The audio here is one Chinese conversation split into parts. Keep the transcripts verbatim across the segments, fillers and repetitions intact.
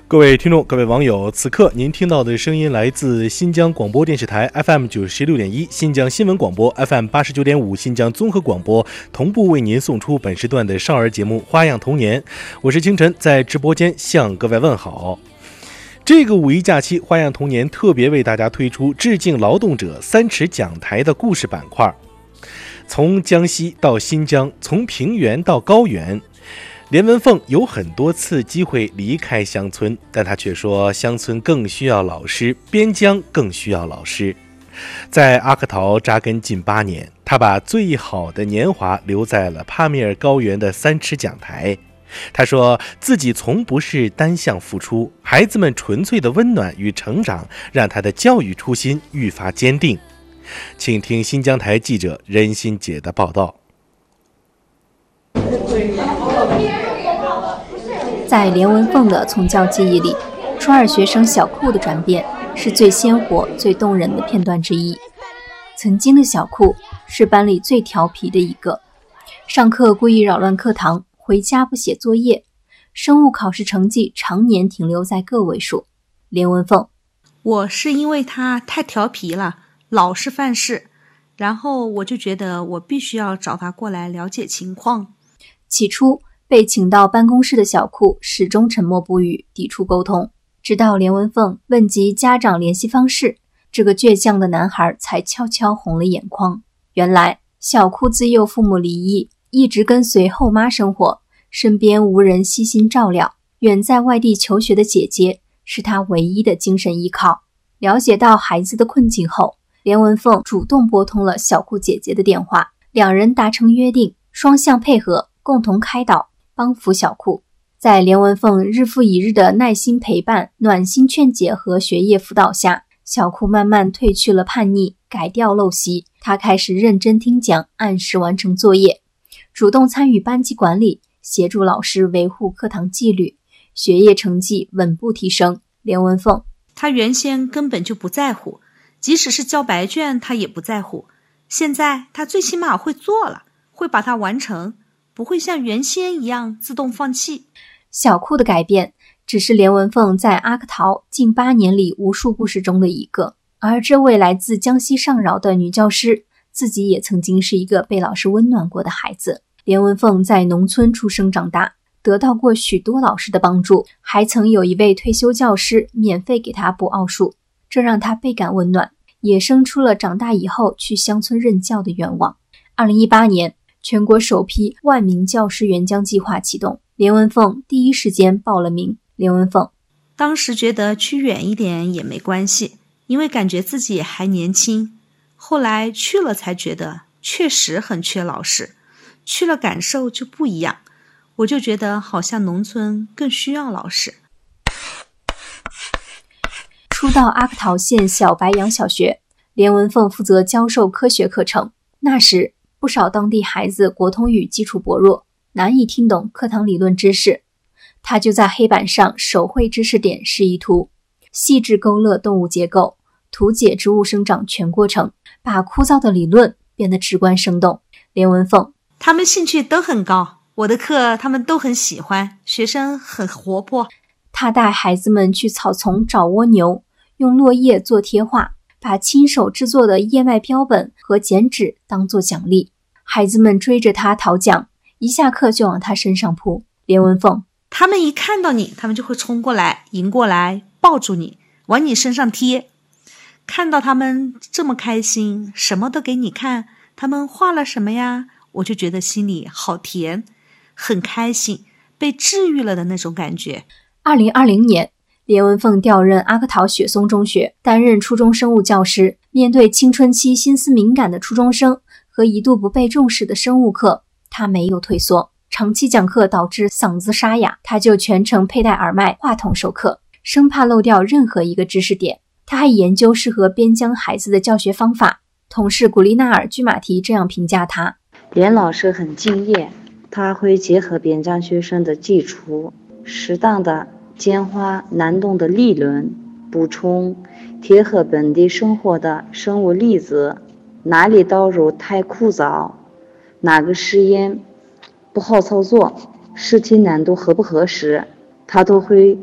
各位听众，各位网友，此刻您听到的声音来自新疆广播电视台 F M 九十六点一，新疆新闻广播 F M 八十九点五，新疆综合广播同步为您送出本时段的少儿节目《花样童年》。我是清晨，在直播间向各位问好。这个五一假期，花样童年特别为大家推出致敬劳动者三尺讲台的故事板块。从江西到新疆，从平原到高原，连文凤有很多次机会离开乡村，但她却说乡村更需要老师，边疆更需要老师。在阿克陶扎根近八年，她把最好的年华留在了帕米尔高原的三尺讲台。他说自己从不是单向付出，孩子们纯粹的温暖与成长让他的教育初心愈发坚定。请听新疆台记者任欣姐的报道。 在连文凤的从教记忆里，初二学生小库的转变是最鲜活最动人的片段之一。曾经的小库是班里最调皮的一个，上课故意扰乱课堂，回家不写作业，生物考试成绩常年停留在个位数。连文凤： 我是因为他太调皮了，老是犯事，然后我就觉得我必须要找他过来了解情况。 起初被请到办公室的小库始终沉默不语，抵触沟通，直到连文凤问及家长联系方式，这个倔强的男孩才悄悄红了眼眶。原来小库自幼父母离异，一直跟随后妈生活，身边无人悉心照料，远在外地求学的姐姐是他唯一的精神依靠。了解到孩子的困境后，连文凤主动拨通了小库姐姐的电话，两人达成约定，双向配合，共同开导帮扶小库。在连文凤日复一日的耐心陪伴、暖心劝解和学业辅导下，小库慢慢褪去了叛逆，改掉陋习。他开始认真听讲，按时完成作业，主动参与班级管理，协助老师维护课堂纪律，学业成绩稳步提升。连文凤： 他原先根本就不在乎，即使是交白卷他也不在乎，现在他最起码会做了，会把它完成，不会像原先一样自动放弃。 小库的改变只是连文凤在阿克陶近八年里无数故事中的一个，而这位来自江西上饶的女教师自己也曾经是一个被老师温暖过的孩子。连文凤在农村出生长大，得到过许多老师的帮助，还曾有一位退休教师免费给他补奥数，这让他倍感温暖，也生出了长大以后去乡村任教的愿望。二零一八年，全国首批万名教师援疆计划启动，连文凤第一时间报了名。连文凤： 当时觉得去远一点也没关系，因为感觉自己还年轻，后来去了才觉得确实很缺老师，去了感受就不一样，我就觉得好像农村更需要老师。 初到阿克陶县小白杨小学，连文凤负责教授科学课程。那时不少当地孩子国通语基础薄弱，难以听懂课堂理论知识，他就在黑板上手绘知识点示意图，细致勾勒动物结构，图解植物生长全过程，把枯燥的理论变得直观生动。连文凤： 他们兴趣都很高，我的课他们都很喜欢，学生很活泼。 他带孩子们去草丛找蜗牛，用落叶做贴画，把亲手制作的燕麦标本和剪纸当作奖励。孩子们追着他讨奖，一下课就往他身上扑。连文凤： 他们一看到你，他们就会冲过来，迎过来，抱住你，往你身上贴。看到他们这么开心，什么都给你看，他们画了什么呀？我就觉得心里好甜，很开心，被治愈了的那种感觉。 二零二零年，连文凤调任阿克陶雪松中学，担任初中生物教师。面对青春期心思敏感的初中生和一度不被重视的生物课，他没有退缩。长期讲课导致嗓子沙哑，他就全程佩戴耳麦、话筒授课，生怕漏掉任何一个知识点。他还研究适合边疆孩子的教学方法。同事古丽娜尔·居马提这样评价他： 连老师很敬业，他会结合边疆学生的基础，适当的简化难懂的理论，补充贴合本地生活的生物例子，哪里导入太枯燥，哪个实验不好操作，试题难度合不合适，他都会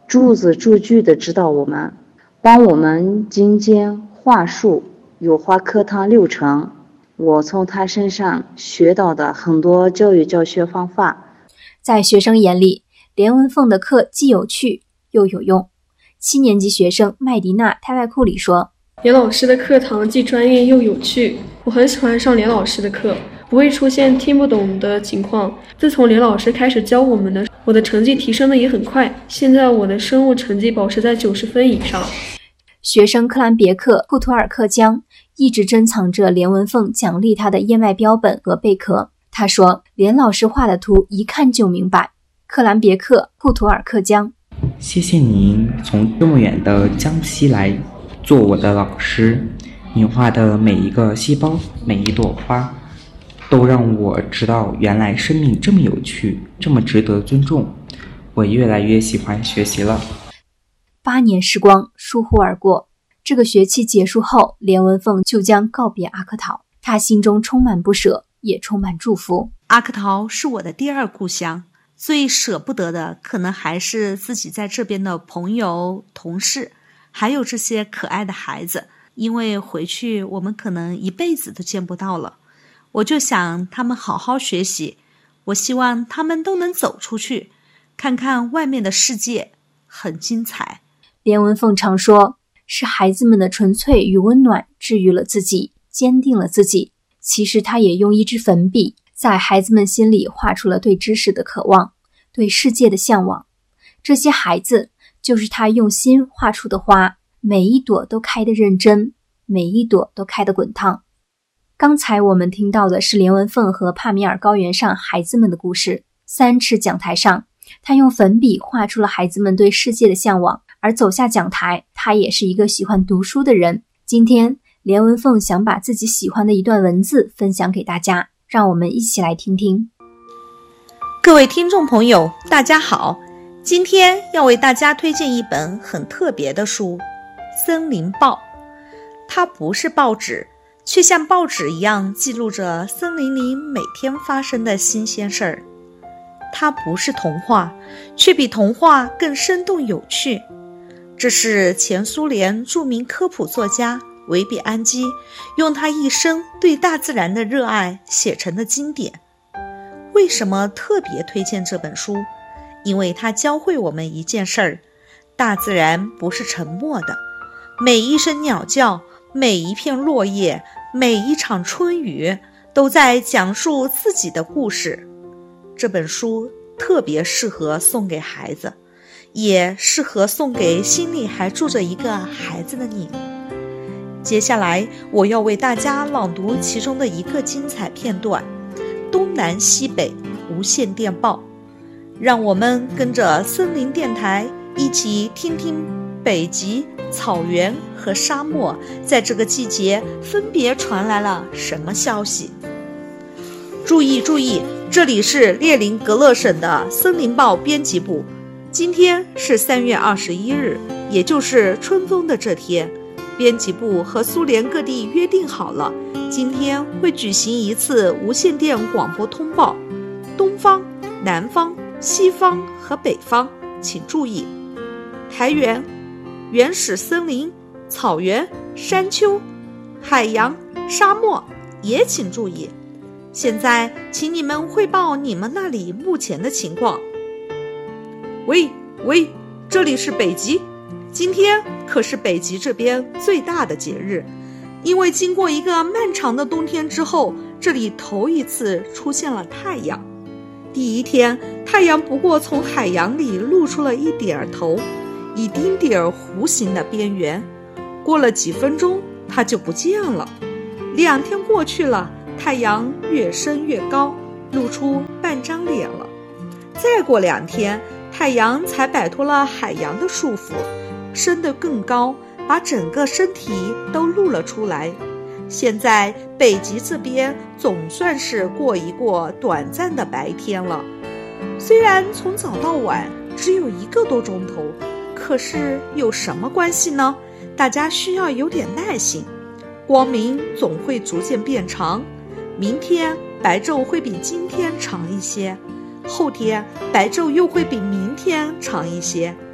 逐字逐句地指导我们，帮我们精简话术，优化课堂流程。我从他身上学到的很多教育教学方法。 在学生眼里，连文凤的课既有趣又有用。七年级学生麦迪娜泰外库里说， 连老师的课堂既专业又有趣，我很喜欢上连老师的课，不会出现听不懂的情况。自从连老师开始教我们的，我的成绩提升的也很快，现在我的生物成绩保持在九十分以上。 学生克兰别克库图尔克江一直珍藏着连文凤奖励他的燕麦标本和贝壳。他说，连老师画的图一看就明白。克兰别克库图尔克江， 谢谢您从这么远的江西来做我的老师，您画的每一个细胞，每一朵花，都让我知道原来生命这么有趣，这么值得尊重。我越来越喜欢学习了。 八年时光疏忽而过，这个学期结束后，连文凤就将告别阿克陶，他心中充满不舍，也充满祝福。 阿克陶是我的第二故乡，最舍不得的可能还是自己在这边的朋友、同事，还有这些可爱的孩子，因为回去我们可能一辈子都见不到了。我就想他们好好学习，我希望他们都能走出去，看看外面的世界，很精彩。 连文凤常说，是孩子们的纯粹与温暖治愈了自己，坚定了自己。其实他也用一支粉笔在孩子们心里画出了对知识的渴望，对世界的向往。这些孩子就是他用心画出的花，每一朵都开得认真，每一朵都开得滚烫。刚才我们听到的是连文凤和帕米尔高原上孩子们的故事。三尺讲台上，他用粉笔画出了孩子们对世界的向往，而走下讲台，他也是一个喜欢读书的人。今天连文凤想把自己喜欢的一段文字分享给大家，让我们一起来听听。 各位听众朋友，大家好，今天要为大家推荐一本很特别的书，《森林报》。它不是报纸，却像报纸一样记录着森林里每天发生的新鲜事儿。它不是童话，却比童话更生动有趣。这是前苏联著名科普作家维比安基用他一生对大自然的热爱写成的经典。为什么特别推荐这本书？因为它教会我们一件事儿，大自然不是沉默的，每一声鸟叫，每一片落叶，每一场春雨，都在讲述自己的故事。这本书特别适合送给孩子，也适合送给心里还住着一个孩子的你。接下来我要为大家朗读其中的一个精彩片段，东南西北无线电报。让我们跟着森林电台一起听听北极、草原和沙漠在这个季节分别传来了什么消息。注意注意，这里是列宁格勒省的森林报编辑部。今天是三月二十一日，也就是春风的这天。编辑部和苏联各地约定好了，今天会举行一次无线电广播通报。东方、南方、西方和北方，请注意。台原、原始森林、草原、山丘、海洋、沙漠也请注意。现在请你们汇报你们那里目前的情况。喂喂，这里是北极，今天可是北极这边最大的节日，因为经过一个漫长的冬天之后，这里头一次出现了太阳。第一天，太阳不过从海洋里露出了一点头，一丁点儿弧形的边缘，过了几分钟它就不见了。两天过去了，太阳越升越高，露出半张脸了。再过两天，太阳才摆脱了海洋的束缚，升得更高，把整个身体都露了出来。现在北极这边总算是过一过短暂的白天了，虽然从早到晚只有一个多钟头，可是有什么关系呢？大家需要有点耐心，光明总会逐渐变长。明天白昼会比今天长一些，后天白昼又会比明天长一些。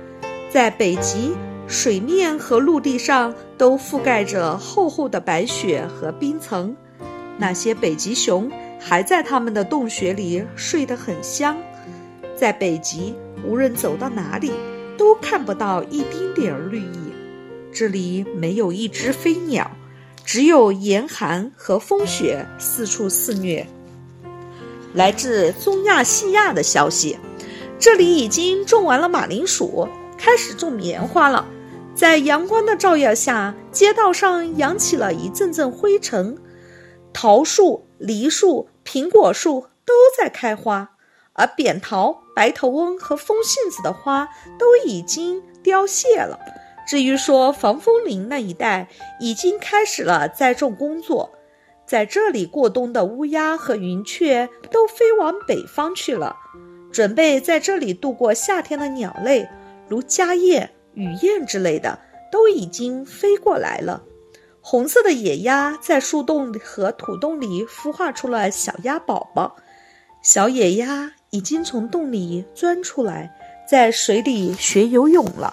在北极，水面和陆地上都覆盖着厚厚的白雪和冰层，那些北极熊还在它们的洞穴里睡得很香。在北极，无论走到哪里，都看不到一丁点儿绿意。这里没有一只飞鸟，只有严寒和风雪四处肆虐。来自中亚细亚的消息，这里已经种完了马铃薯，开始种棉花了。在阳光的照耀下，街道上扬起了一阵阵灰尘。桃树、梨树、苹果树都在开花，而扁桃、白头翁和风信子的花都已经凋谢了。至于说防风林那一带，已经开始了栽种工作。在这里过冬的乌鸦和云雀都飞往北方去了，准备在这里度过夏天的鸟类，如家燕、雨燕之类的，都已经飞过来了。红色的野鸭在树洞和土洞里孵化出了小鸭宝宝，小野鸭已经从洞里钻出来，在水里学游泳了。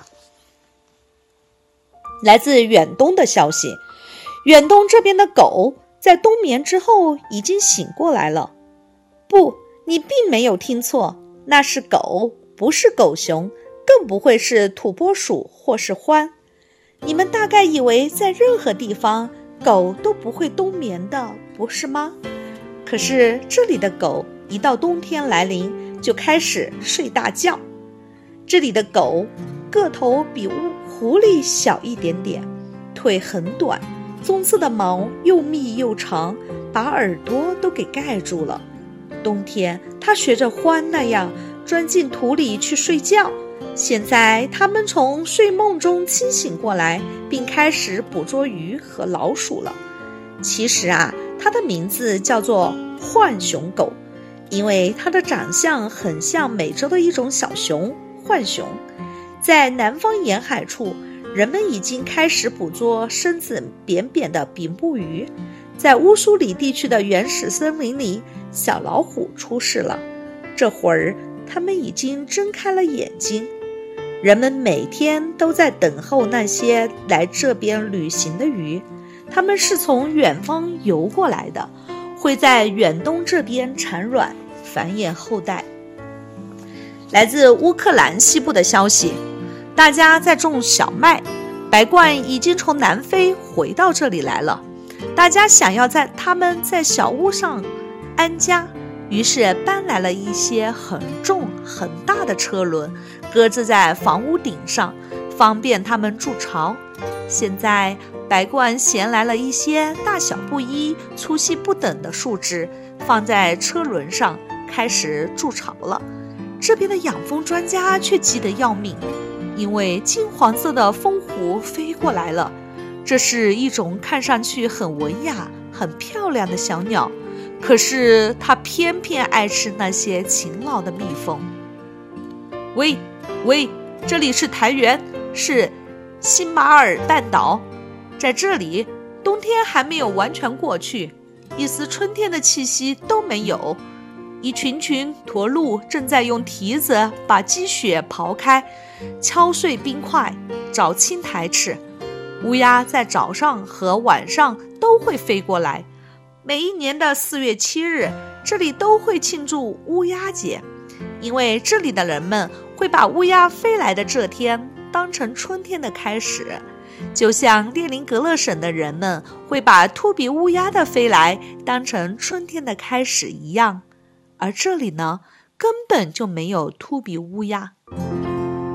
来自远东的消息，远东这边的狗在冬眠之后已经醒过来了。不，你并没有听错，那是狗，不是狗熊，更不会是土拨鼠或是獾。你们大概以为在任何地方狗都不会冬眠的，不是吗？可是这里的狗一到冬天来临就开始睡大觉。这里的狗个头比狐狸小一点点，腿很短，棕色的毛又密又长，把耳朵都给盖住了。冬天它学着獾那样钻进土里去睡觉。现在它们从睡梦中清醒过来，并开始捕捉鱼和老鼠了。其实啊，它的名字叫做浣熊狗，因为它的长相很像美洲的一种小熊浣熊。在南方沿海处，人们已经开始捕捉身子扁扁的比目鱼。在乌苏里地区的原始森林里，小老虎出世了。这会儿，它们已经睁开了眼睛。人们每天都在等候那些来这边旅行的鱼，它们是从远方游过来的，会在远东这边产卵，繁衍后代。来自乌克兰西部的消息，大家在种小麦，白鹳已经从南非回到这里来了。大家想要在他们在小屋上安家，于是搬来了一些很重很大的车轮，搁置在房屋顶上，方便他们筑巢。现在白鹳衔来了一些大小不一、粗细不等的树枝，放在车轮上，开始筑巢了。这边的养蜂专家却急得要命，因为金黄色的蜂狐飞过来了。这是一种看上去很文雅、很漂亮的小鸟，可是它偏偏爱吃那些勤劳的蜜蜂。喂喂，这里是台原，是新马尔半岛。在这里，冬天还没有完全过去，一丝春天的气息都没有。一群群驼鹿正在用蹄子把积雪刨开，敲碎冰块，找青苔吃。乌鸦在早上和晚上都会飞过来。每一年的四月七日，这里都会庆祝乌鸦节，因为这里的人们会把乌鸦飞来的这天当成春天的开始，就像列宁格勒省的人们会把秃鼻乌鸦的飞来当成春天的开始一样。而这里呢，根本就没有秃鼻乌鸦。